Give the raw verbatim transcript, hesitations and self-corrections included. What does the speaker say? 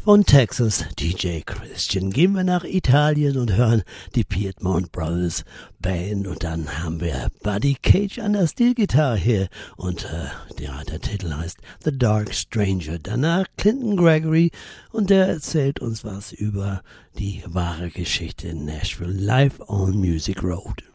Von Texas D J Christian gehen wir nach Italien und hören die Piedmont Brothers Band und dann haben wir Buddy Cage an der Steelgitarre hier und äh, ja, der Titel heißt The Dark Stranger. Danach Clinton Gregory und der erzählt uns was über die wahre Geschichte in Nashville live on Music Road.